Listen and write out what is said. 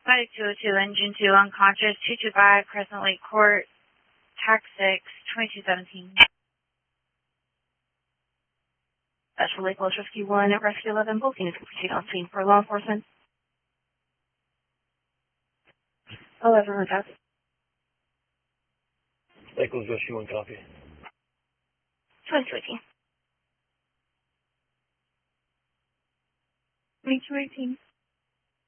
5202, Engine 2, unconscious, 225 Crescent Lake Court, TAC 6, 2217. Special Lake Coast Rescue 1 and Rescue 11, both units can proceed on scene for law enforcement. 11 on top. Lake Coast Rescue 1, copy. 2218. 2218.